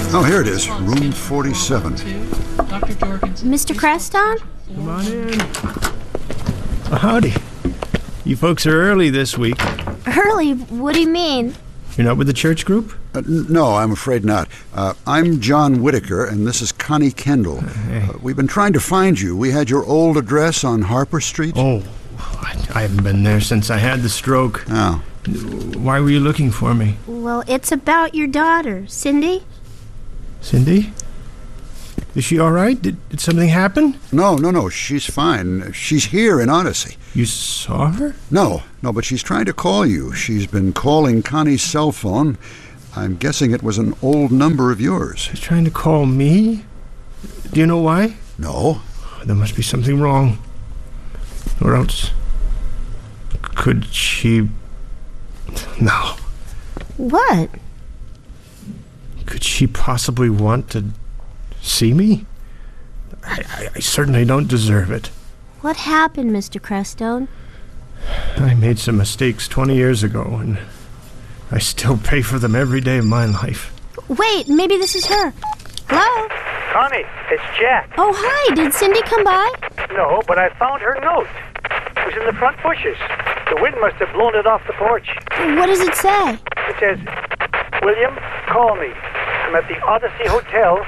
Oh, here it is. Room 47. Dr. Jorgensen. Mr. Creston? Come on in. Howdy. You folks are early this week. Early? What do you mean? You're not with the church group? No, I'm afraid not. I'm John Whitaker, and this is Connie Kendall. We've been trying to find you. We had your old address on Harper Street. Oh, I haven't been there since I had the stroke. Oh. Why were you looking for me? Well, it's about your daughter, Cindy. Cindy? Is she all right? Did something happen? No, she's fine. She's here in Odyssey. You saw her? No, but she's trying to call you. She's been calling Connie's cell phone. I'm guessing it was an old number of yours. She's trying to call me? Do you know why? No. There must be something wrong. Or else... Could she... No. What? Could she possibly want to see me? I certainly don't deserve it. What happened, Mr. Creston? I made some mistakes 20 years ago, and I still pay for them every day of my life. Wait, maybe this is her. Hello? Connie, it's Jack. Oh, hi. Did Cindy come by? No, but I found her note. It was in the front bushes. The wind must have blown it off the porch. What does it say? It says, William, call me. I'm at the Odyssey Hotel,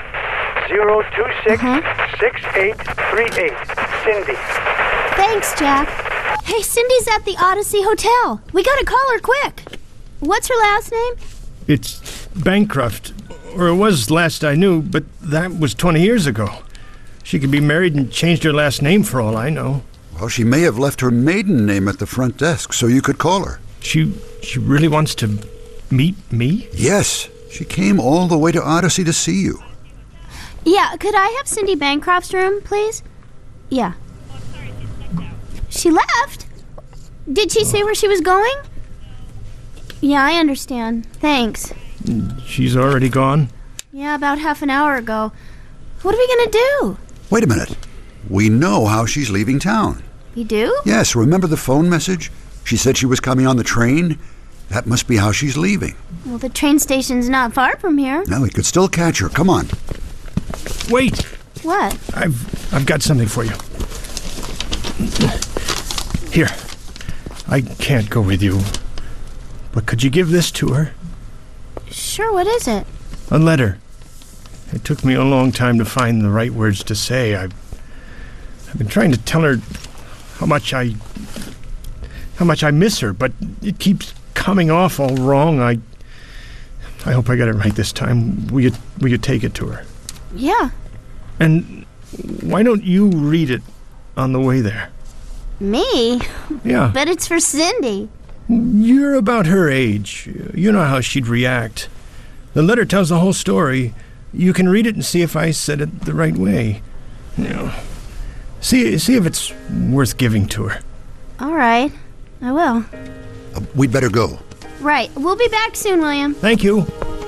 026-6838. Cindy. Thanks, Jack. Hey, Cindy's at the Odyssey Hotel. We gotta call her quick. What's her last name? It's Bancroft, or it was last I knew, but that was 20 years ago. She could be married and changed her last name for all I know. Well, she may have left her maiden name at the front desk, so you could call her. She really wants to meet me? Yes. She came all the way to Odyssey to see you. Yeah, could I have Cindy Bancroft's room, please? Yeah. She left? Did she say where she was going? Yeah, I understand. Thanks. She's already gone? Yeah, about half an hour ago. What are we gonna do? Wait a minute. We know how she's leaving town. You do? Yes, remember the phone message? She said she was coming on the train. That must be how she's leaving. Well, the train station's not far from here. No, we could still catch her. Come on. Wait! What? I've got something for you. Here. I can't go with you. But could you give this to her? Sure, what is it? A letter. It took me a long time to find the right words to say. I've been trying to tell her how much I miss her, but it keeps coming off all wrong. I hope I got it right this time. Will you take it to her? Yeah. And why don't you read it on the way there? Me? Yeah. But it's for Cindy. You're about her age. You know how she'd react. The letter tells the whole story. You can read it and see if I said it the right way. You know, see if it's worth giving to her. All right. I will. We'd better go. Right. We'll be back soon, William. Thank you.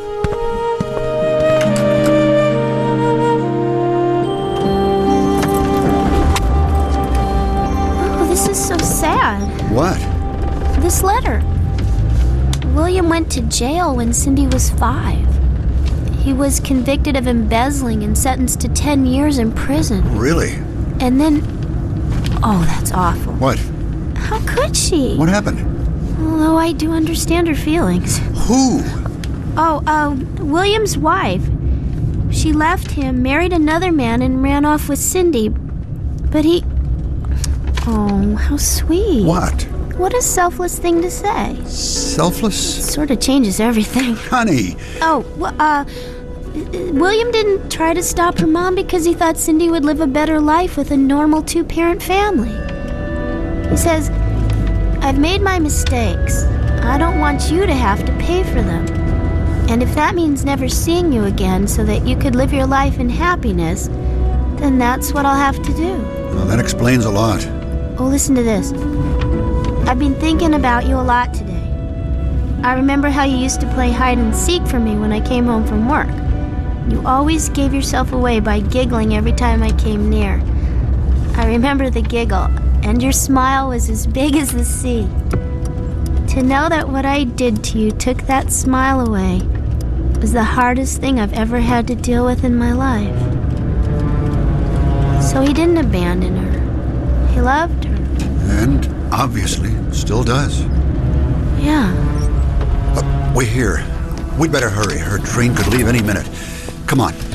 Oh, this is so sad. What? This letter. William went to jail when Cindy was 5. He was convicted of embezzling and sentenced to 10 years in prison. Really? And then... Oh, that's awful. What? How could she? What happened? Although I do understand her feelings. Who? William's wife. She left him, married another man, and ran off with Cindy. But he... Oh, how sweet. What? What a selfless thing to say. Selfless? Sort of changes everything. Honey. William didn't try to stop her mom because he thought Cindy would live a better life with a normal 2-parent family. He says, I've made my mistakes. I don't want you to have to pay for them. And if that means never seeing you again so that you could live your life in happiness, then that's what I'll have to do. Well, that explains a lot. Oh, listen to this. I've been thinking about you a lot today. I remember how you used to play hide and seek for me when I came home from work. You always gave yourself away by giggling every time I came near. I remember the giggle, and your smile was as big as the sea. To know that what I did to you took that smile away, was the hardest thing I've ever had to deal with in my life. So he didn't abandon her. He loved her. And obviously still does. Yeah. We're here. We'd better hurry. Her train could leave any minute. Come on.